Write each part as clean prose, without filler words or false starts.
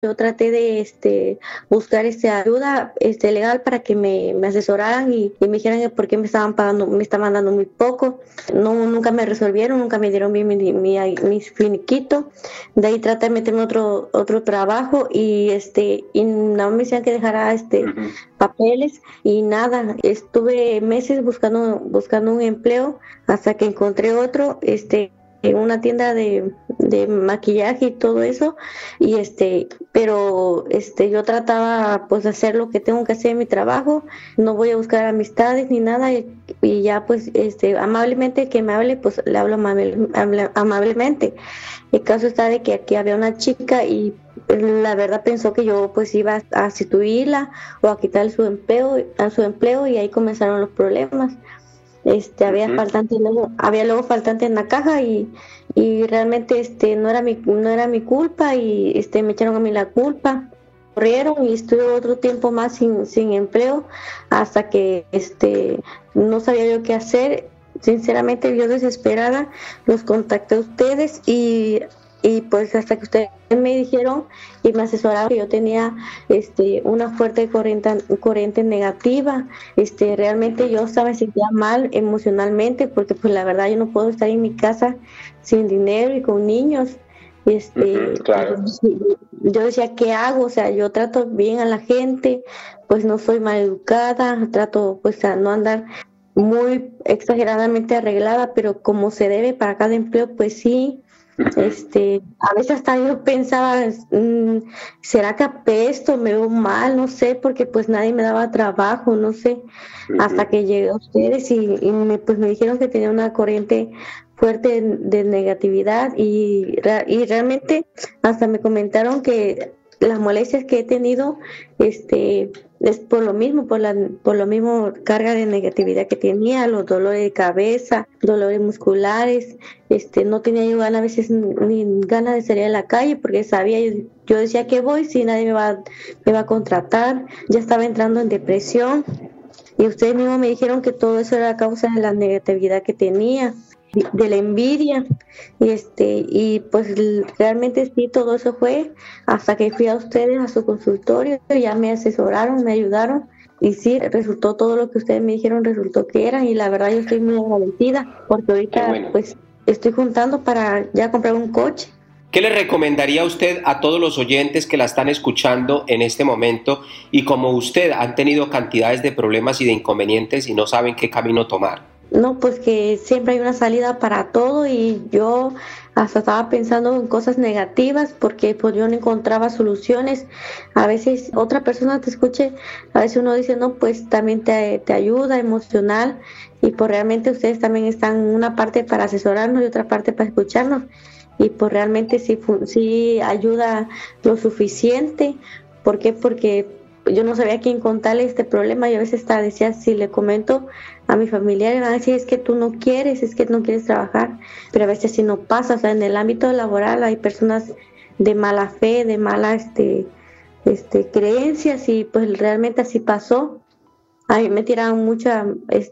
Yo traté de buscar ayuda legal para que me asesoraran y me dijeran que por qué me estaban dando muy poco. No, nunca me resolvieron, nunca me dieron bien mi finiquito. De ahí traté de meterme otro trabajo y nada más me decían que dejara papeles y nada. Estuve meses buscando un empleo hasta que encontré otro, en una tienda de maquillaje y todo eso, y pero yo trataba pues de hacer lo que tengo que hacer en mi trabajo. No voy a buscar amistades ni nada, y ya pues amablemente que me hable, pues le hablo amablemente. El caso está de que aquí había una chica y la verdad pensó que yo pues iba a sustituirla o a quitar su empleo, y ahí comenzaron los problemas. Había luego faltante en la caja, y realmente no era mi culpa, y me echaron a mí la culpa. Corrieron y estuve otro tiempo más sin empleo hasta que no sabía yo qué hacer. Sinceramente, yo desesperada los contacté a ustedes, y pues hasta que ustedes me dijeron y me asesoraron que yo tenía una fuerte corriente negativa. Realmente yo me sentía mal emocionalmente, porque pues la verdad yo no puedo estar en mi casa sin dinero y con niños. Claro. Yo decía, ¿qué hago? O sea, yo trato bien a la gente, pues no soy mal educada, trato pues a no andar muy exageradamente arreglada, pero como se debe para cada empleo, pues sí. A veces hasta yo pensaba, ¿será que apesto? Me veo mal, no sé, porque pues nadie me daba trabajo, no sé, hasta que llegué a ustedes pues me dijeron que tenía una corriente fuerte de negatividad, y realmente hasta me comentaron que las molestias que he tenido es por lo mismo, por lo mismo carga de negatividad que tenía, los dolores de cabeza, dolores musculares. No tenía yo ganas, a veces ni ganas de salir a la calle, porque sabía, yo decía que voy si nadie me va a contratar. Ya estaba entrando en depresión, y ustedes mismos me dijeron que todo eso era a causa de la negatividad que tenía, de la envidia, y pues realmente sí, todo eso fue hasta que fui a ustedes a su consultorio. Ya me asesoraron, me ayudaron, y sí, resultó todo lo que ustedes me dijeron, resultó que era, y la verdad yo estoy muy agradecida, porque ahorita pues estoy juntando para ya comprar un coche. ¿Qué le recomendaría usted a todos los oyentes que la están escuchando en este momento y como usted han tenido cantidades de problemas y de inconvenientes y no saben qué camino tomar? No, pues que siempre hay una salida para todo, y yo hasta estaba pensando en cosas negativas porque pues yo no encontraba soluciones. A veces otra persona te escuche, a veces uno dice, no, pues también te ayuda emocional, y pues realmente ustedes también están una parte para asesorarnos y otra parte para escucharnos, y pues realmente sí ayuda lo suficiente. ¿Por qué? Porque yo no sabía a quién contarle este problema. Yo a veces hasta decía, si le comento a mi familia, le van a decir, es que tú no quieres, es que no quieres trabajar, pero a veces así no pasa. O sea, en el ámbito laboral hay personas de mala fe, de malas creencias, y pues realmente así pasó. A mí me tiraron muchas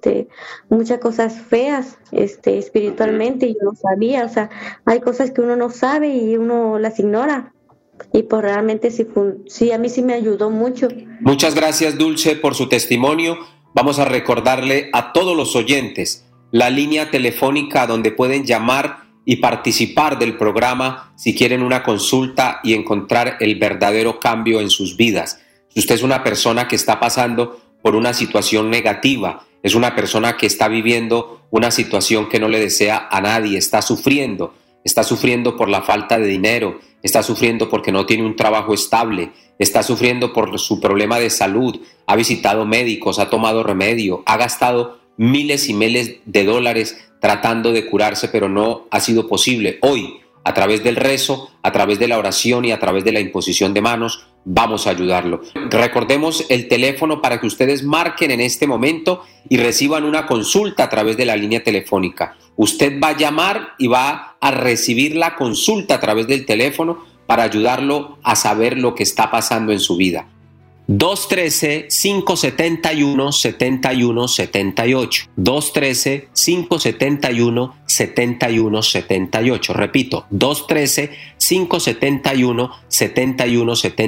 cosas feas, espiritualmente, y yo no sabía. O sea, hay cosas que uno no sabe y uno las ignora. Y pues realmente sí, a mí sí me ayudó mucho. Muchas gracias, Dulce, por su testimonio. Vamos a recordarle a todos los oyentes la línea telefónica donde pueden llamar y participar del programa si quieren una consulta y encontrar el verdadero cambio en sus vidas. Si usted es una persona que está pasando por una situación negativa, es una persona que está viviendo una situación que no le desea a nadie, está sufriendo por la falta de dinero, está sufriendo porque no tiene un trabajo estable, está sufriendo por su problema de salud, ha visitado médicos, ha tomado remedio, ha gastado miles y miles de dólares tratando de curarse, pero no ha sido posible. Hoy, a través del rezo, a través de la oración y a través de la imposición de manos, vamos a ayudarlo. Recordemos el teléfono para que ustedes marquen en este momento y reciban una consulta a través de la línea telefónica. Usted va a llamar y va a recibir la consulta a través del teléfono para ayudarlo a saber lo que está pasando en su vida. 213-571-7178. 213-571-7178. Repito, 571-7171.